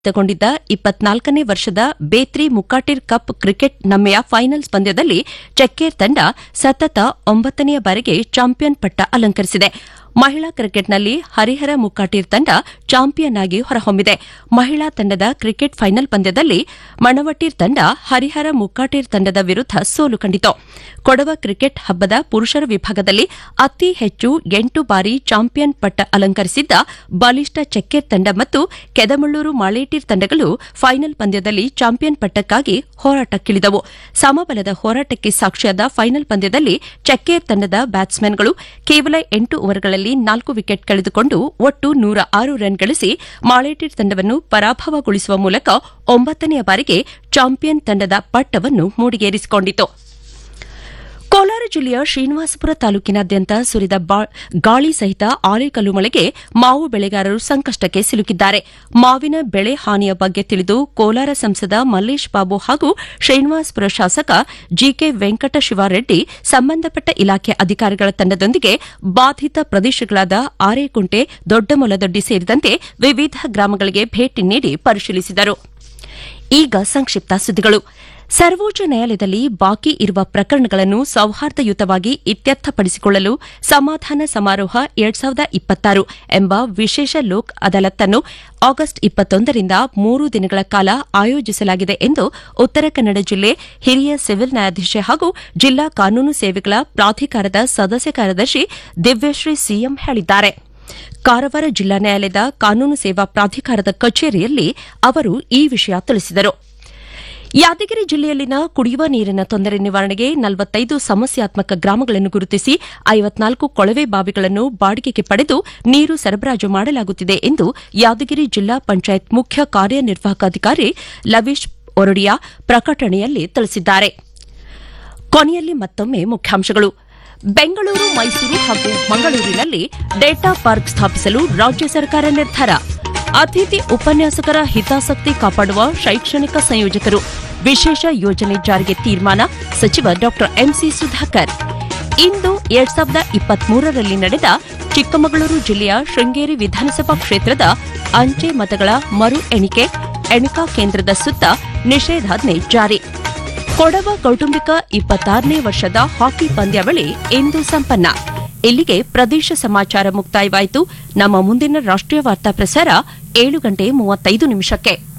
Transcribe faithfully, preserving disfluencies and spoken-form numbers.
ಗೊಂಡಿದ್ದ ಇಪ್ಪತ್ನಾಲ್ಕನೇ ವರ್ಷದ Bethri ಮುಕ್ಕಾಟಿರ್ cup cricket ನಮ್ಮೆಯ finals ಪಂದ್ಯದಲ್ಲಿ ಚೆಕ್ಕೇರ್ ತಂಡ ಸತತ ಒಂಬತ್ತನೆಯ ಬಾರಿಗೆ ಚಾಂಪಿಯನ್ ಪಟ್ಟ ಅಲಂಕರಿಸಿದೆ. ಮಹಿಳಾ ಕ್ರಿಕೆಟ್ನಲ್ಲಿ ಹರಿಹರ ಮುಕ್ಕಾಟಿರ್ ತಂಡ ಚಾಂಪಿಯನ್ ಆಗಿ ಹೊರಹೊಮ್ಮಿದೆ. ಮಹಿಳಾ ತಂಡದ ಕ್ರಿಕೆಟ್ ಫೈನಲ್ ಪಂದ್ಯದಲ್ಲಿ ಮಣವಟ್ಟಿರ್ ತಂಡ ಹರಿಹರ ಮುಕ್ಕಾಟಿರ್ ತಂಡದ ವಿರುದ್ದ ಸೋಲು ಕಂಡಿತು. ಕೊಡವ ಕ್ರಿಕೆಟ್ ಹಬ್ಬದ ಪುರುಷರ ವಿಭಾಗದಲ್ಲಿ ಅತಿ ಹೆಚ್ಚು ಎಂಟು ಬಾರಿ ಚಾಂಪಿಯನ್ ಪಟ್ಟ ಅಲಂಕರಿಸಿದ್ದ ಬಲಿಷ್ಠ ಚೆಕ್ಕೇರ್ ತಂಡ ಮತ್ತು ಕೆದಮಳ್ಳೂರು ಮಾಳೇಟಿರ್ ತಂಡಗಳು ಫೈನಲ್ ಪಂದ್ಯದಲ್ಲಿ ಚಾಂಪಿಯನ್ ಪಟ್ಟಕ್ಕಾಗಿ ಹೋರಾಟಕ್ಕಿಳಿದವು. ಸಮಬಲದ ಹೋರಾಟಕ್ಕೆ ಸಾಕ್ಷಿಯಾದ ಫೈನಲ್ ಪಂದ್ಯದಲ್ಲಿ ಚೆಕ್ಕೇರ್ ತಂಡದ ಬ್ಯಾಟ್ಸ್ಮನ್ಗಳು ಕೇವಲ ಎಂಟು ಓವರ್ಗಳಲ್ಲಿ ನಾಲ್ಕು ವಿಕೆಟ್ ಕಳೆದುಕೊಂಡು ಒಟ್ಟು ನೂರ ಆರು ರನ್ ಗಳಿಸಿ ಮಾಳೇಟಿರ್ ತಂಡವನ್ನು ಪರಾಭವಗೊಳಿಸುವ ಮೂಲಕ ಒಂಬತ್ತನೆಯ ಬಾರಿಗೆ ಚಾಂಪಿಯನ್ ತಂಡದ ಪಟ್ಟವನ್ನು ಮುಡಿಗೇರಿಸಿಕೊಂಡಿತು. ಕೋಲಾರ ಜಿಲ್ಲೆಯ ಶ್ರೀನಿವಾಸಪುರ ತಾಲೂಕಿನಾದ್ಯಂತ ಸುರಿದ ಗಾಳಿ ಸಹಿತ ಆಲಿಕಲ್ಲು ಮಳೆಗೆ ಮಾವು ಬೆಳೆಗಾರರು ಸಂಕಷ್ಟಕ್ಕೆ ಸಿಲುಕಿದ್ದಾರೆ. ಮಾವಿನ ಬೆಳೆ ಹಾನಿಯ ಬಗ್ಗೆ ತಿಳಿದು ಕೋಲಾರ ಸಂಸದ ಮಲ್ಲೇಶ್ ಬಾಬು ಹಾಗೂ ಶ್ರೀನಿವಾಸಪುರ ಶಾಸಕ ಜಿಕೆ ವೆಂಕಟಶಿವಾರೆಡ್ಡಿ ಸಂಬಂಧಪಟ್ಟ ಇಲಾಖೆ ಅಧಿಕಾರಿಗಳ ತಂಡದೊಂದಿಗೆ ಬಾಧಿತ ಪ್ರದೇಶಗಳಾದ ಆರೇಕುಂಟೆ, ದೊಡ್ಡಮೊಲದೊಡ್ಡಿ ಸೇರಿದಂತೆ ವಿವಿಧ ಗ್ರಾಮಗಳಿಗೆ ಭೇಟಿ ನೀಡಿ ಪರಿಶೀಲಿಸಿದರು. ಈಗ ಸಂಕ್ಷಿಪ್ತ ಸುದ್ದಿಗಳು. ಸರ್ವೋಚ್ಚ ನ್ಯಾಯಾಲಯದಲ್ಲಿ ಬಾಕಿ ಇರುವ ಪ್ರಕರಣಗಳನ್ನು ಸೌಹಾರ್ದಯುತವಾಗಿ ಇತ್ಯರ್ಥಪಡಿಸಿಕೊಳ್ಳಲು ಸಮಾಧಾನ ಸಮಾರೋಹ ಎರಡ್ ಸಾವಿರದ ಇಪ್ಪತ್ತಾರು ಎಂಬ ವಿಶೇಷ ಲೋಕ್ ಅದಾಲತ್ನ್ನು ಆಗಸ್ಟ್ ಇಪ್ಪತ್ತೊಂದರಿಂದ ಮೂರು ದಿನಗಳ ಕಾಲ ಆಯೋಜಿಸಲಾಗಿದೆ ಎಂದು ಉತ್ತರ ಕನ್ನಡ ಜಿಲ್ಲೆ ಹಿರಿಯ ಸಿವಿಲ್ ನ್ಯಾಯಾಧೀಶೆ ಹಾಗೂ ಜಿಲ್ಲಾ ಕಾನೂನು ಸೇವೆಗಳ ಪ್ರಾಧಿಕಾರದ ಸದಸ್ಯ ಕಾರ್ಯದರ್ಶಿ ದಿವ್ಯಶ್ರೀ ಸಿಎಂ ಹೇಳಿದ್ದಾರೆ. ಕಾರವಾರ ಜಿಲ್ಲಾ ನ್ಯಾಯಾಲಯದ ಕಾನೂನು ಸೇವಾ ಪ್ರಾಧಿಕಾರದ ಕಚೇರಿಯಲ್ಲಿ ಅವರು ಈ ವಿಷಯ ತಿಳಿಸಿದರು. ಯಾದಗಿರಿ ಜಿಲ್ಲೆಯಲ್ಲಿನ ಕುಡಿಯುವ ನೀರಿನ ತೊಂದರೆ ನಿವಾರಣೆಗೆ ನಲವತ್ತೈದು ಸಮಸ್ಯಾತ್ಮಕ ಗ್ರಾಮಗಳನ್ನು ಗುರುತಿಸಿ ಐವತ್ನಾಲ್ಕು ಕೊಳವೆ ಬಾವಿಗಳನ್ನು ಬಾಡಿಗೆಗೆ ಪಡೆದು ನೀರು ಸರಬರಾಜು ಮಾಡಲಾಗುತ್ತಿದೆ ಎಂದು ಯಾದಗಿರಿ ಜಿಲ್ಲಾ ಪಂಚಾಯತ್ ಮುಖ್ಯ ಕಾರ್ಯನಿರ್ವಾಹಕ ಅಧಿಕಾರಿ ಲವೀಶ್ ಒರಡಿಯಾ ಪ್ರಕಟಣೆಯಲ್ಲಿ ತಿಳಿಸಿದ್ದಾರೆ. ಕೊನೆಯಲ್ಲಿ ಮತ್ತೊಮ್ಮೆ ಮುಖ್ಯಾಂಶಗಳು. ಬೆಂಗಳೂರು, ಮೈಸೂರು ಹಾಗೂ ಮಂಗಳೂರಿನಲ್ಲಿ ಡೇಟಾ ಪಾರ್ಕ್ ಸ್ಥಾಪಿಸಲು ರಾಜ್ಯ ಸರ್ಕಾರ ನಿರ್ಧಾರ. ಅತಿಥಿ ಉಪನ್ಯಾಸಕರ ಹಿತಾಸಕ್ತಿ ಕಾಪಾಡುವ ಶೈಕ್ಷಣಿಕ ಸಂಯೋಜಕರು, ವಿಶೇಷ ಯೋಜನೆ ಜಾರಿಗೆ ತೀರ್ಮಾನ. ಸಚಿವ ಡಾ ಎಂಸಿ ಸುಧಾಕರ್. ಇಂದು ಎರಡ್ ಸಾವಿರದ ಇಪ್ಪತ್ಮೂರರಲ್ಲಿ ನಡೆದ ಚಿಕ್ಕಮಗಳೂರು ಜಿಲ್ಲೆಯ ಶೃಂಗೇರಿ ವಿಧಾನಸಭಾ ಕ್ಷೇತ್ರದ ಅಂಚೆ ಮತಗಳ ಮರು ಎಣಿಕೆ, ಎಣಿಕಾ ಕೇಂದ್ರದ ಸುತ್ತ ನಿಷೇಧಾಜ್ಞೆ ಜಾರಿ. ಕೊಡವ ಕೌಟುಂಬಿಕ ಇಪ್ಪತ್ತಾರನೇ ವರ್ಷದ ಹಾಕಿ ಪಂದ್ಯಾವಳಿ ಇಂದು ಸಂಪನ್ನ. ಇಲ್ಲಿಗೆ ಪ್ರದೇಶ ಸಮಾಚಾರ ಮುಕ್ತಾಯವಾಯಿತು. ನಮ್ಮ ಮುಂದಿನ ರಾಷ್ಟ್ರೀಯ ವಾರ್ತಾ ಪ್ರಸಾರ ಏಳು ಗಂಟೆ ಮೂವತ್ತೈದು ನಿಮಿಷಕ್ಕೆ.